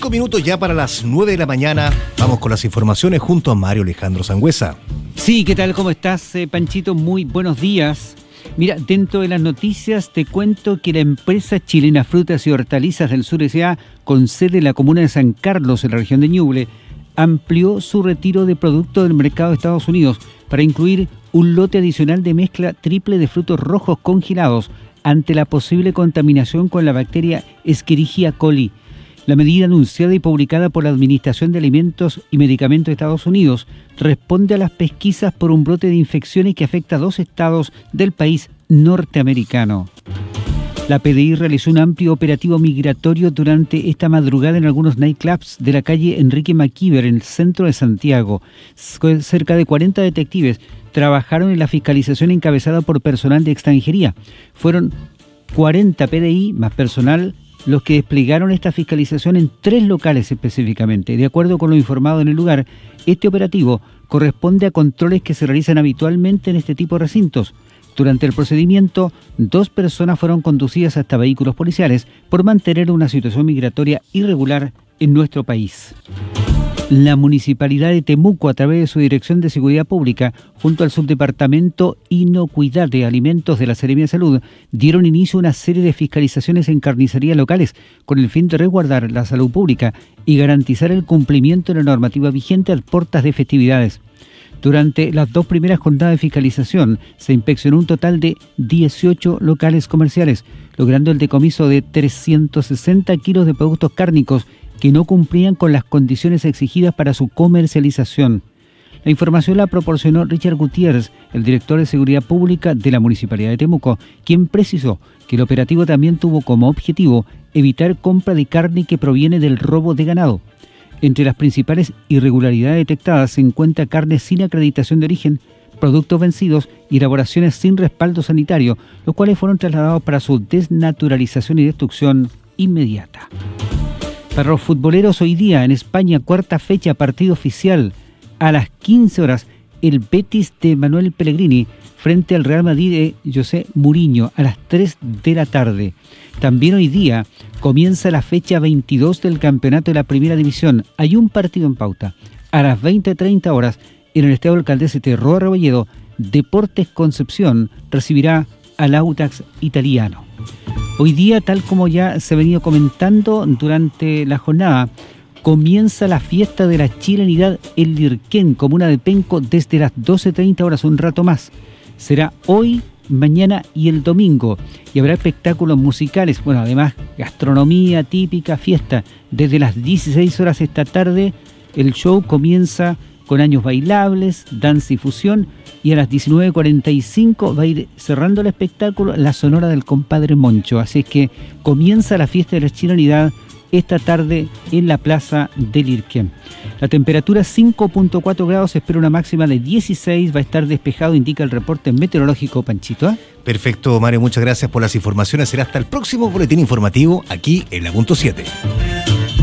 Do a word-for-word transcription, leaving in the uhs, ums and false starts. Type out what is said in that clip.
Cinco minutos ya para las nueve de la mañana. Vamos con las informaciones junto a Mario Alejandro Sangüesa. Sí, ¿qué tal? ¿Cómo estás, eh, Panchito? Muy buenos días. Mira, dentro de las noticias te cuento que la empresa chilena Frutas y Hortalizas del Sur S A, con sede en la comuna de San Carlos, en la región de Ñuble, amplió su retiro de productos del mercado de Estados Unidos para incluir un lote adicional de mezcla triple de frutos rojos congelados ante la posible contaminación con la bacteria Escherichia coli. La medida anunciada y publicada por la Administración de Alimentos y Medicamentos de Estados Unidos responde a las pesquisas por un brote de infecciones que afecta a dos estados del país norteamericano. La P D I realizó un amplio operativo migratorio durante esta madrugada en algunos nightclubs de la calle Enrique Maquiver, en el centro de Santiago. Cerca de cuarenta detectives trabajaron en la fiscalización encabezada por personal de extranjería. Fueron cuarenta P D I más personal los que desplegaron esta fiscalización en tres locales específicamente. De acuerdo con lo informado en el lugar, este operativo corresponde a controles que se realizan habitualmente en este tipo de recintos. Durante el procedimiento, dos personas fueron conducidas hasta vehículos policiales por mantener una situación migratoria irregular en nuestro país. La Municipalidad de Temuco, a través de su Dirección de Seguridad Pública, junto al Subdepartamento Inocuidad de Alimentos de la Seremía de Salud, dieron inicio a una serie de fiscalizaciones en carnicerías locales con el fin de resguardar la salud pública y garantizar el cumplimiento de la normativa vigente a puertas de festividades. Durante las dos primeras jornadas de fiscalización se inspeccionó un total de dieciocho locales comerciales, logrando el decomiso de trescientos sesenta kilos de productos cárnicos que no cumplían con las condiciones exigidas para su comercialización. La información la proporcionó Richard Gutiérrez, el director de Seguridad Pública de la Municipalidad de Temuco, quien precisó que el operativo también tuvo como objetivo evitar compra de carne que proviene del robo de ganado. Entre las principales irregularidades detectadas se encuentra carne sin acreditación de origen, productos vencidos y elaboraciones sin respaldo sanitario, los cuales fueron trasladados para su desnaturalización y destrucción inmediata. Para los futboleros, hoy día en España, cuarta fecha, partido oficial. A las quince horas, el Betis de Manuel Pellegrini frente al Real Madrid de José Mourinho a las tres de la tarde. También hoy día comienza la fecha veintidós del campeonato de la Primera División. Hay un partido en pauta. A las veinte treinta horas, en el Estadio Alcaldese Terroa Rebolledo, Deportes Concepción recibirá al Audax Italiano. Hoy día, tal como ya se ha venido comentando durante la jornada, comienza la fiesta de la chilenidad en Lirquén, comuna de Penco, desde las doce treinta horas, un rato más. Será hoy, mañana y el domingo, y habrá espectáculos musicales, bueno, además gastronomía típica, fiesta. Desde las dieciséis horas esta tarde, el show comienza con años bailables, danza y fusión, y a las diecinueve cuarenta y cinco va a ir cerrando el espectáculo la Sonora del Compadre Moncho. Así es que comienza la fiesta de la chilenidad esta tarde en la plaza del Lirquén. La temperatura cinco punto cuatro grados, se espera una máxima de dieciséis, va a estar despejado, indica el reporte meteorológico, Panchito. ¿eh? Perfecto, Mario, muchas gracias por las informaciones. Será hasta el próximo boletín informativo aquí en la punto siete.